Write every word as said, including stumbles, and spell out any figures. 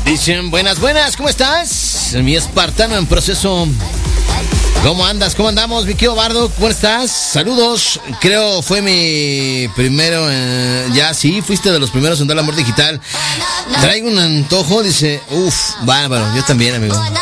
Dicen, buenas, buenas, ¿cómo estás? Mi espartano en proceso. ¿Cómo andas? ¿Cómo andamos, mi querido Bardo? ¿Cómo estás? Saludos. Creo fue mi primero. Eh, ya sí, fuiste de los primeros en dar amor digital. Traigo un antojo, dice. Uf, bárbaro. Yo también, amigo.